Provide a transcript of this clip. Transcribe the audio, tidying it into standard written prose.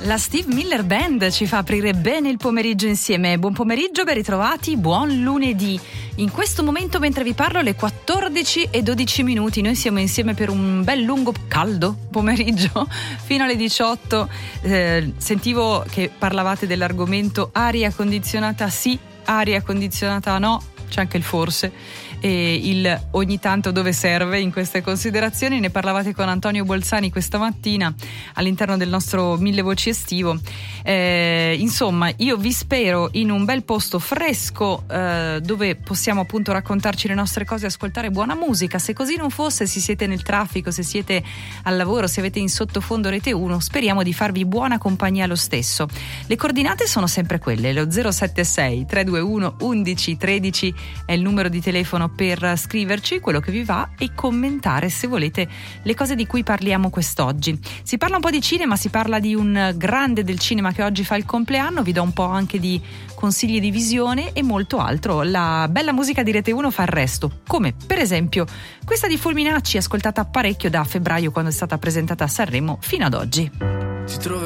La Steve Miller Band ci fa aprire bene il pomeriggio insieme. Buon pomeriggio, ben ritrovati, buon lunedì. In questo momento, mentre vi parlo, le 14:12. Noi siamo insieme per un bel lungo, caldo pomeriggio fino alle 18. Sentivo che parlavate dell'argomento aria condizionata sì, aria condizionata no, c'è anche il forse. E il ogni tanto dove serve in queste considerazioni. Ne parlavate con Antonio Bolzani questa mattina all'interno del nostro Mille Voci estivo. Insomma, io vi spero in un bel posto fresco dove possiamo appunto raccontarci le nostre cose, ascoltare buona musica. Se così non fosse, se siete nel traffico, se siete al lavoro, se avete in sottofondo Rete 1, speriamo di farvi buona compagnia lo stesso. Le coordinate sono sempre quelle, lo 076 321 11 13 è il numero di telefono per scriverci quello che vi va e commentare, se volete, le cose di cui parliamo quest'oggi. Si parla un po' di cinema, si parla di un grande del cinema che oggi fa il compleanno, vi do un po' anche di consigli di visione e molto altro. La bella musica di Rete 1 fa il resto, come per esempio questa di Fulminacci, ascoltata parecchio da febbraio quando è stata presentata a Sanremo fino ad oggi.